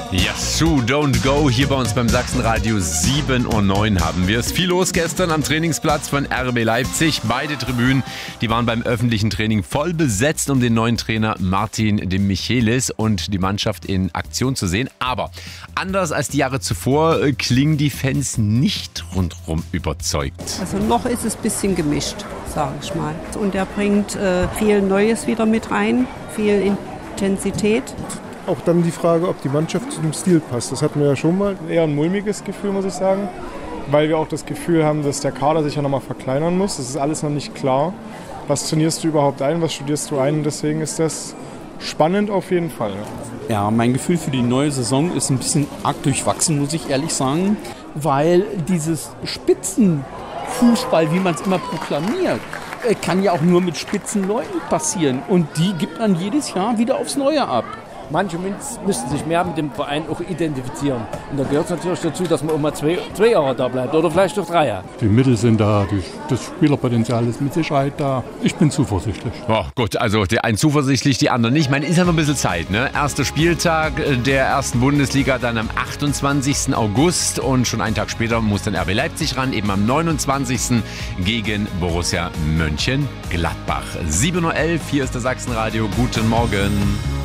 Yes, Sue, don't go. Hier bei uns beim Sachsenradio 7:09 Uhr haben wir es. Viel los gestern am Trainingsplatz von RB Leipzig. Beide Tribünen, die waren beim öffentlichen Training voll besetzt, um den neuen Trainer Martin de Michelis und die Mannschaft in Aktion zu sehen. Aber anders als die Jahre zuvor klingen die Fans nicht rundherum überzeugt. Also noch ist es ein bisschen gemischt, sage ich mal. Und er bringt viel Neues wieder mit rein, viel Intensität. Auch dann die Frage, ob die Mannschaft zu dem Stil passt. Das hatten wir ja schon mal. Eher ein mulmiges Gefühl, muss ich sagen. Weil wir auch das Gefühl haben, dass der Kader sich ja nochmal verkleinern muss. Das ist alles noch nicht klar. Was trainierst du überhaupt ein, was studierst du ein? Und deswegen ist das spannend auf jeden Fall. Ja, mein Gefühl für die neue Saison ist ein bisschen arg durchwachsen, muss ich ehrlich sagen. Weil dieses Spitzenfußball, wie man es immer proklamiert, kann ja auch nur mit Spitzenleuten passieren. Und die gibt man jedes Jahr wieder aufs Neue ab. Manche müssten sich mehr mit dem Verein auch identifizieren. Und da gehört es natürlich dazu, dass man auch mal zwei Jahre da bleibt oder vielleicht auch 3 Jahre. Die Mittel sind da, das Spielerpotenzial ist mit Sicherheit da. Ich bin zuversichtlich. Oh, gut, also der einen zuversichtlich, die anderen nicht. Ich meine, ist ja noch ein bisschen Zeit, ne? Erster Spieltag der ersten Bundesliga dann am 28. August und schon einen Tag später muss dann RB Leipzig ran, eben am 29. gegen Borussia Mönchengladbach. 7:11 Uhr, hier ist der Sachsenradio. Guten Morgen.